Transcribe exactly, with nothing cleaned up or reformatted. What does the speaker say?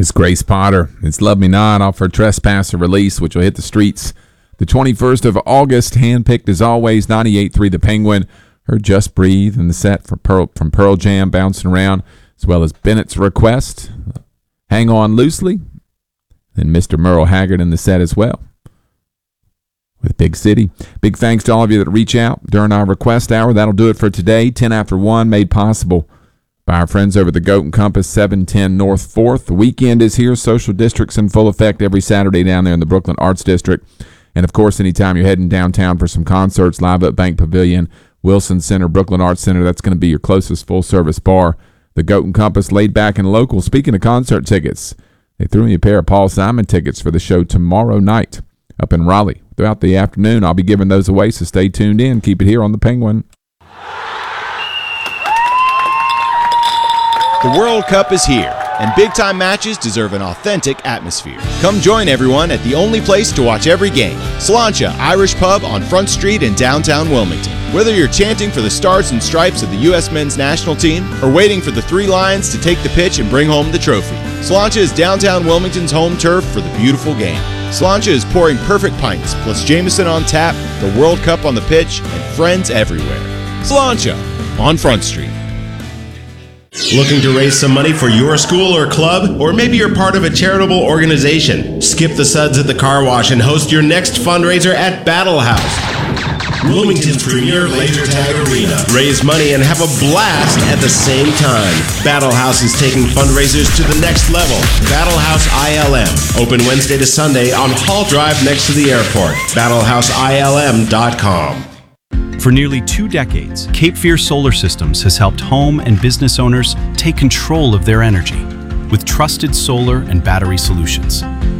Miss Grace Potter. It's Love Me Not off her Trespasser release, which will hit the streets the twenty-first of August. Handpicked as always, ninety-eight point three The Penguin. Her Just Breathe in the set from Pearl, from Pearl Jam, Bouncing Around, as well as Bennett's Request, Hang On Loosely. Then Mister Merle Haggard in the set as well with Big City. Big thanks to all of you that reach out during our request hour. That'll do it for today. ten after one, made possible by our friends over at the Goat and Compass, seven ten North fourth. The weekend is here. Social districts in full effect every Saturday down there in the Brooklyn Arts District. And, of course, anytime you're heading downtown for some concerts, live at Bank Pavilion, Wilson Center, Brooklyn Arts Center, that's going to be your closest full-service bar. The Goat and Compass, laid back and local. Speaking of concert tickets, they threw me a pair of Paul Simon tickets for the show tomorrow night up in Raleigh. Throughout the afternoon, I'll be giving those away, so stay tuned in. Keep it here on The Penguin. The World Cup is here, and big-time matches deserve an authentic atmosphere. Come join everyone at the only place to watch every game, Sláinte Irish Pub on Front Street in downtown Wilmington. Whether you're chanting for the stars and stripes of the U S men's national team or waiting for the Three Lions to take the pitch and bring home the trophy, Sláinte is downtown Wilmington's home turf for the beautiful game. Sláinte is pouring perfect pints, plus Jameson on tap, the World Cup on the pitch, and friends everywhere. Sláinte on Front Street. Looking to raise some money for your school or club? Or maybe you're part of a charitable organization? Skip the suds at the car wash and host your next fundraiser at Battle House, Wilmington's premier laser tag arena. Raise money and have a blast at the same time. Battle House is taking fundraisers to the next level. Battle House I L M. Open Wednesday to Sunday on Hall Drive next to the airport. battle house I L M dot com. For nearly two decades, Cape Fear Solar Systems has helped home and business owners take control of their energy with trusted solar and battery solutions.